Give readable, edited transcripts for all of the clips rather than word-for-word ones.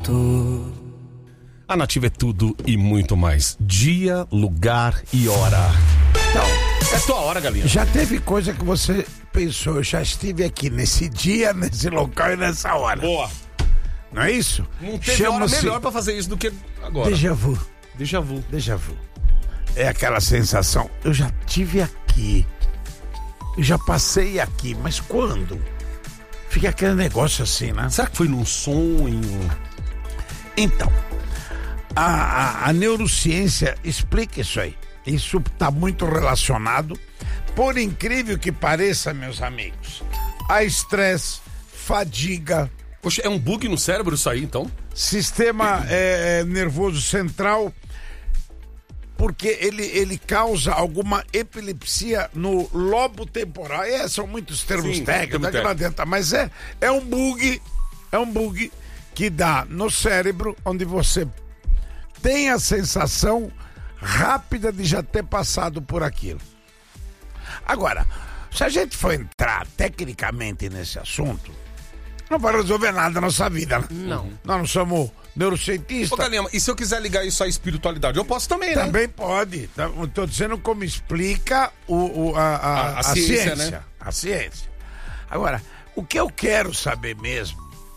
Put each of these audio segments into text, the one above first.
A Nativa é tudo e muito mais. Dia, lugar e hora. Então, é tua hora, galinha. Já teve coisa que você pensou, eu já estive aqui nesse dia, nesse local e nessa hora. Boa. Não é isso? Não teve hora melhor pra fazer isso do que agora. Déjà vu. Déjà vu. Déjà vu. É aquela sensação, eu já estive aqui, eu já passei aqui, mas quando? Fica aquele negócio assim, né? Será que foi num sonho? Então, a neurociência explica isso aí. Isso está muito relacionado, por incrível que pareça, meus amigos, a estresse, fadiga. Poxa, é um bug no cérebro isso aí, então? Sistema nervoso central, porque ele causa alguma epilepsia no lobo temporal. São muitos termos técnicos, não adianta, mas é um bug que dá no cérebro, onde você tem a sensação rápida de já ter passado por aquilo. Agora, se a gente for entrar tecnicamente nesse assunto, não vai resolver nada na nossa vida, né? Não. Nós não somos neurocientistas. Ô, Galinha, e se eu quiser ligar isso à espiritualidade, eu posso também, né? Também pode. Estou dizendo como explica a ciência, né? A ciência. Agora, o que eu quero saber mesmo,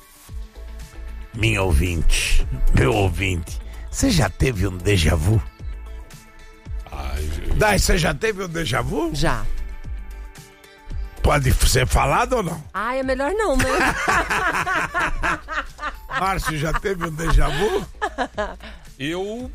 meu ouvinte, você já teve um déjà vu? Ai, gente. Dai, você já teve um déjà vu? Já. Pode ser falado ou não? É melhor não, né? Márcio, já teve um déjà vu? Eu...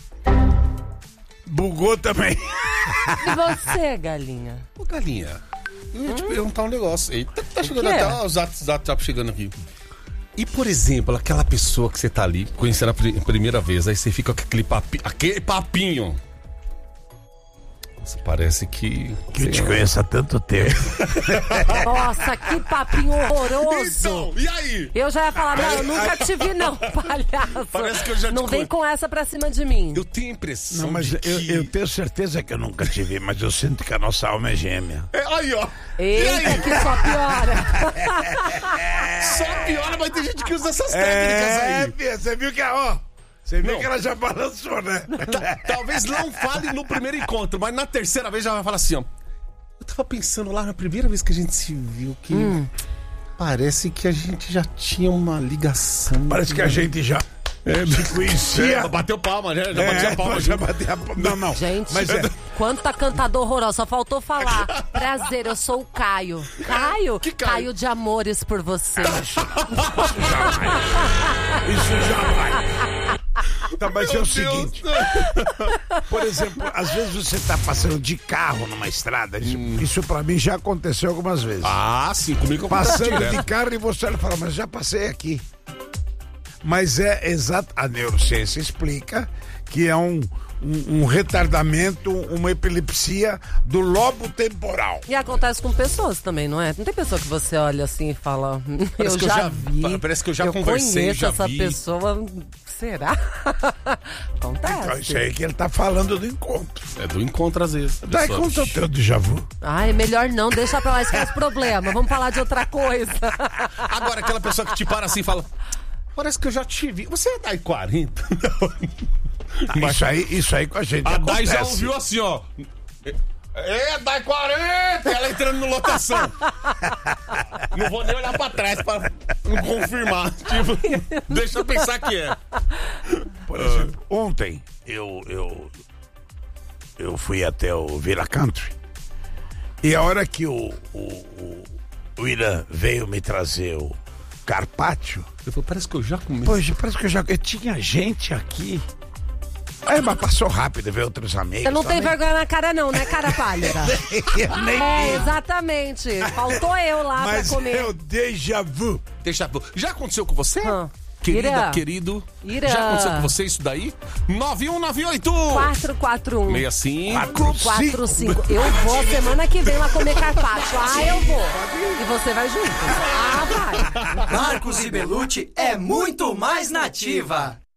Bugou também. E você, galinha? Ô, Galinha, eu ia te perguntar um negócio. Eita, tá chegando quê? até os WhatsApp chegando aqui. E, por exemplo, aquela pessoa que você tá ali, conhecendo a primeira vez, aí você fica com aquele papinho. Nossa, parece que Eu te conheço há tanto tempo. Nossa, que papinho horroroso. Então, e aí? Eu já ia falar, não, eu nunca te vi não, palhaço. Parece que eu já te Não vem conheço. com essa pra cima de mim. Eu tenho a impressão Não, mas de que... eu tenho certeza que eu nunca te vi, mas eu sinto que a nossa alma é gêmea. Aí, ó. Eita, que só piora. Só piora, mas tem gente que usa essas técnicas aí. Fia, você viu que Você viu Não. que ela já balançou, né? Talvez não fale no primeiro encontro, mas na terceira vez já vai falar assim, ó. Eu tava pensando lá na primeira vez que a gente se viu que parece que a gente já tinha uma ligação. Parece que a gente já se conhecia. Bateu palma, já batia palma. Já batia palma. Não. Gente, Mas quanta cantador horrorosa, só faltou falar. Prazer, eu sou o Caio. Caio? Que Caio? Caio de amores por você. Isso já vai. Tá, mas é o seguinte, por exemplo, às vezes você tá passando de carro numa estrada, isso pra mim já aconteceu algumas vezes. Ah, sim, comigo acontece Passando direto. de carro e você fala, mas já passei aqui. Mas é exato, a neurociência explica que é um retardamento, uma epilepsia do lobo temporal. E acontece com pessoas também, não é? Não tem pessoa que você olha assim e fala, Parece eu que eu já já- vi. parece que eu já conversei, conheço já essa vi. pessoa. Será? Acontece. Então, isso aí que ele tá falando do encontro. É do encontro às vezes. Daí Pessoa- conta o teu déjà vu. Ai, melhor não, deixa pra lá, esquece problema. Vamos falar de outra coisa. Agora aquela pessoa que te para assim e fala, parece que eu já te vi. Você é da I-40? Isso aí com a gente A Dai acontece. já ouviu assim, ó. É, Dai 40! Ela entrando no lotação. Não vou nem olhar pra trás pra não confirmar. Tipo, deixa eu pensar que é. Por exemplo, ontem eu fui até o Villa Country e a hora que o Irã veio me trazer o carpaccio, Eu falei, parece que eu já comi. poxa, parece que eu tinha gente aqui. Aí, mas passou rápido, veio outros amigos. Você não tem também. vergonha na cara não, né, cara pálida? Eu nem É, exatamente. Faltou eu lá mas pra comer. é o déjà vu. Já aconteceu com você? Querida, Ira. querido. Ira. Já aconteceu com você isso daí? 9198 441 65 45. Eu vou semana que vem lá comer carpaccio. Eu vou. E você vai junto. Vai. Marcos e Belucci é muito mais Nativa.